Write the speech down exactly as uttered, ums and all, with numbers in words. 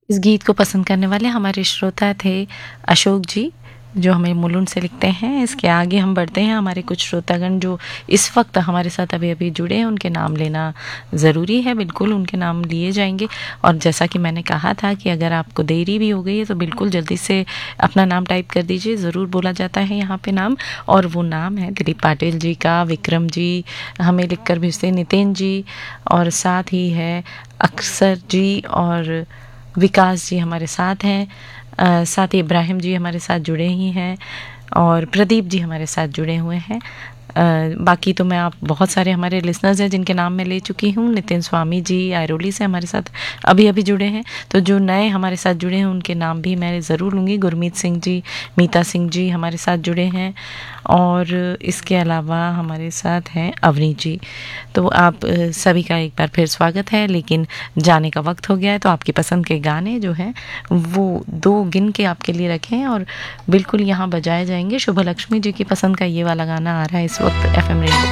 इस गीत को पसंद करने वाले हमारे श्रोता थे अशोक जी, जो हमें मुलुंड से लिखते हैं। इसके आगे हम बढ़ते हैं, हमारे कुछ श्रोतागण जो इस वक्त हमारे साथ अभी अभी जुड़े हैं उनके नाम लेना ज़रूरी है, बिल्कुल उनके नाम लिए जाएंगे। और जैसा कि मैंने कहा था कि अगर आपको देरी भी हो गई है तो बिल्कुल जल्दी से अपना नाम टाइप कर दीजिए, ज़रूर बोला जाता है यहाँ पे नाम। और वो नाम है दिलीप पाटिल जी का। विक्रम जी हमें लिख कर भेजते, नितिन जी, और साथ ही है अक्सर जी और विकास जी हमारे साथ हैं। अ, साथ ही इब्राहिम जी हमारे साथ जुड़े ही हैं और प्रदीप जी हमारे साथ जुड़े हुए हैं। अ, बाकी तो मैं आप बहुत सारे हमारे लिसनर्स हैं जिनके नाम मैं ले चुकी हूँ। नितिन स्वामी जी आयरोली से हमारे साथ अभी अभी जुड़े हैं, तो जो नए हमारे साथ जुड़े हैं उनके नाम भी मैं ज़रूर लूँगी। गुरमीत सिंह जी, मीता सिंह जी हमारे साथ जुड़े हैं, और इसके अलावा हमारे साथ हैं अवनी जी। तो आप अ, सभी का एक बार फिर स्वागत है, लेकिन जाने का वक्त हो गया है, तो आपकी पसंद के गाने जो हैं वो दो गिन के आपके लिए रखे हैं और बिल्कुल यहाँ बजाए जाएंगे। शुभ लक्ष्मी जी की पसंद का ये वाला गाना आ रहा है इस वक्त एफ एम रेडियो